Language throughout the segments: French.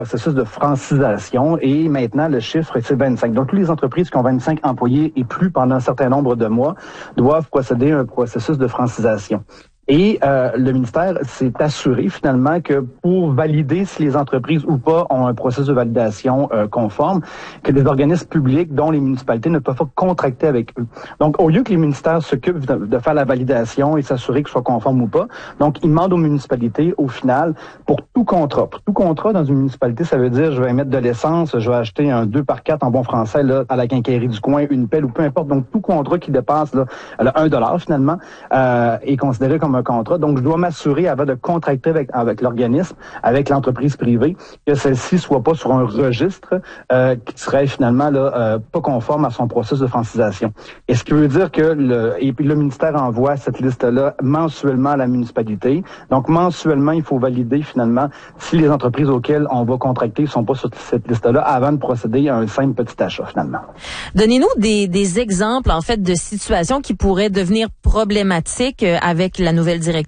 processus de francisation et maintenant le chiffre c'est 25. Donc toutes les entreprises qui ont 25 employés et plus pendant un certain nombre de mois doivent procéder à un processus de francisation. Et le ministère s'est assuré finalement que pour valider si les entreprises ou pas ont un processus de validation conforme, que des organismes publics dont les municipalités ne peuvent pas contracter avec eux. Donc au lieu que les ministères s'occupent de faire la validation et s'assurer que ce soit conforme ou pas, donc ils demandent aux municipalités au final pour tout contrat. Pour tout contrat dans une municipalité, ça veut dire je vais mettre de l'essence, je vais acheter un 2x4 en bon français là, à la quincaillerie du coin, une pelle ou peu importe. Donc tout contrat qui dépasse là, $1 finalement est considéré comme un contrat. Donc, je dois m'assurer avant de contracter avec l'organisme, avec l'entreprise privée, que celle-ci soit pas sur un registre qui serait finalement là pas conforme à son processus de francisation. Et ce qui veut dire que le ministère envoie cette liste-là mensuellement à la municipalité. Donc, mensuellement, il faut valider finalement si les entreprises auxquelles on va contracter sont pas sur cette liste-là avant de procéder à un simple petit achat finalement. Donnez-nous des exemples en fait de situations qui pourraient devenir problématiques avec la nouvelle directive.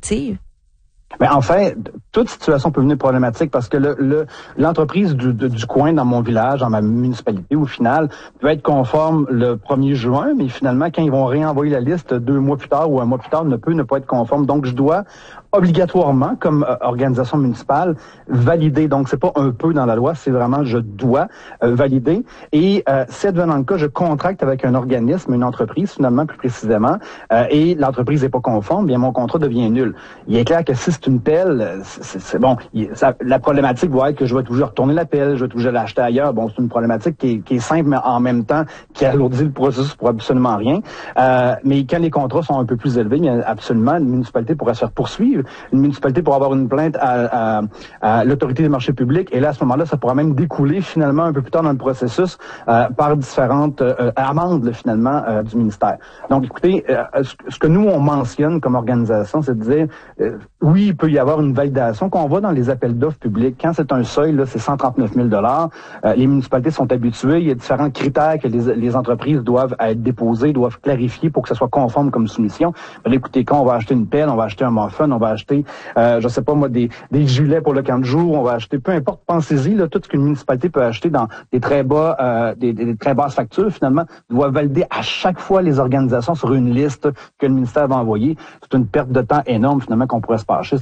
Mais en fait, toute situation peut venir problématique parce que l'entreprise du coin dans mon village, dans ma municipalité, au final, peut être conforme le 1er juin, mais finalement, quand ils vont réenvoyer la liste 2 mois plus tard ou 1 mois plus tard, ne peut ne pas être conforme. Donc, je dois obligatoirement, comme organisation municipale, valider. Donc, c'est pas un peu dans la loi, c'est vraiment je dois valider. Et si advenant le cas, je contracte avec un organisme, une entreprise, finalement, plus précisément, et l'entreprise n'est pas conforme, bien mon contrat devient nul. Il est clair que si c'est une pelle, c'est bon. La problématique va être que je vais toujours retourner la pelle, je vais toujours l'acheter ailleurs. Bon, c'est une problématique qui est simple, mais en même temps qui alourdit le processus pour absolument rien. Mais quand les contrats sont un peu plus élevés, bien absolument, une municipalité pourrait se faire poursuivre. Une municipalité pourrait avoir une plainte à l'autorité des marchés publics. Et là, à ce moment-là, ça pourra même découler finalement un peu plus tard dans le processus par différentes amendes finalement du ministère. Donc, écoutez, ce que nous, on mentionne comme organisation, c'est de dire, oui, il peut y avoir une validation qu'on voit dans les appels d'offres publics. Quand c'est un seuil, là, c'est 139 000 $. Les municipalités sont habituées. Il y a différents critères que les entreprises doivent être déposées, doivent clarifier pour que ça soit conforme comme soumission. Mais écoutez, quand on va acheter une pelle, on va acheter un muffin, on va acheter, je sais pas moi, des gilets pour le camp de jour, on va acheter, peu importe, pensez-y, là, tout ce qu'une municipalité peut acheter dans des très bas, des très basses factures, finalement, doit valider à chaque fois les organisations sur une liste que le ministère va envoyer. C'est une perte de temps énorme, finalement, qu'on pourrait se passer.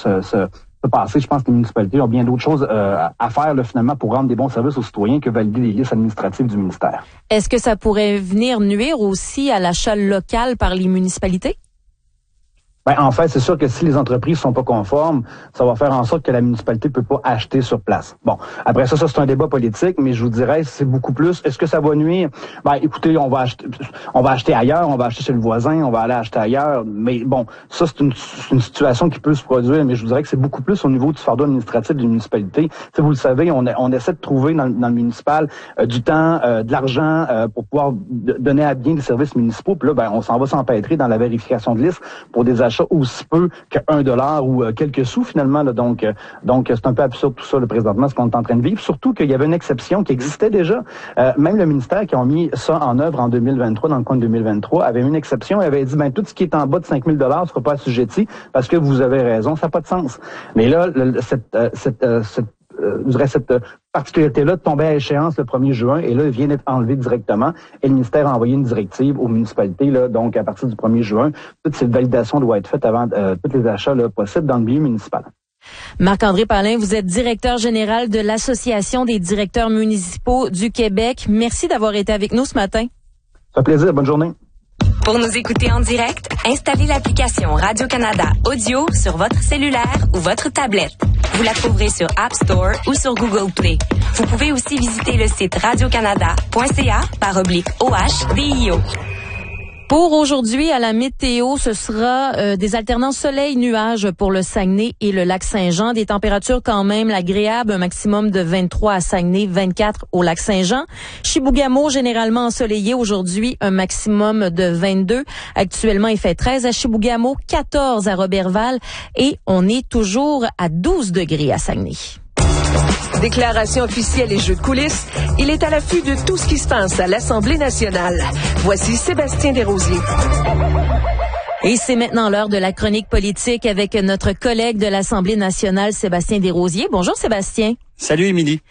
Je pense que les municipalités ont bien d'autres choses à faire là, finalement pour rendre des bons services aux citoyens que valider les listes administratives du ministère. Est-ce que ça pourrait venir nuire aussi à l'achat local par les municipalités? Ben, en fait, c'est sûr que si les entreprises sont pas conformes, ça va faire en sorte que la municipalité peut pas acheter sur place. Bon, après ça c'est un débat politique, mais je vous dirais, c'est beaucoup plus. Est-ce que ça va nuire? Ben, écoutez, on va acheter ailleurs, on va acheter chez le voisin, on va aller acheter ailleurs. Mais bon, ça, c'est une situation qui peut se produire, mais je vous dirais que c'est beaucoup plus au niveau du fardeau administratif d'une municipalité. Si vous le savez, on essaie de trouver dans le municipal du temps, de l'argent pour pouvoir donner à bien des services municipaux. Puis là, ben, on s'en va s'empêtrer dans la vérification de liste pour des achats aussi peu que $1 ou quelques sous finalement. Là. Donc c'est un peu absurde tout ça, le présentement, ce qu'on est en train de vivre. Surtout qu'il y avait une exception qui existait déjà. Même le ministère qui a mis ça en œuvre en 2023, dans le coin de 2023, avait une exception et avait dit, ben tout ce qui est en bas de 5 000 $ ne sera pas assujetti parce que vous avez raison, ça n'a pas de sens. Mais là, cette particularité-là tombait à échéance le 1er juin et là, elle vient d'être enlevée directement. Et le ministère a envoyé une directive aux municipalités. Là, donc, à partir du 1er juin, toute cette validation doit être faite avant tous les achats là, possibles dans le milieu municipal. Marc-André Paulin, vous êtes directeur général de l'Association des directeurs municipaux du Québec. Merci d'avoir été avec nous ce matin. Ça fait plaisir. Bonne journée. Pour nous écouter en direct, installez l'application Radio-Canada Audio sur votre cellulaire ou votre tablette. Vous la trouverez sur App Store ou sur Google Play. Vous pouvez aussi visiter le site radiocanada.ca/OHVIO. Pour aujourd'hui, à la météo, ce sera des alternances soleil-nuages pour le Saguenay et le lac Saint-Jean. Des températures quand même agréables, un maximum de 23 à Saguenay, 24 au lac Saint-Jean. Chibougamau, généralement ensoleillé aujourd'hui, un maximum de 22. Actuellement, il fait 13 à Chibougamau, 14 à Roberval et on est toujours à 12 degrés à Saguenay. Déclaration officielle et jeux de coulisses, il est à l'affût de tout ce qui se passe à l'Assemblée nationale. Voici Sébastien Desrosiers. Et c'est maintenant l'heure de la chronique politique avec notre collègue de l'Assemblée nationale, Sébastien Desrosiers. Bonjour Sébastien. Salut Émilie.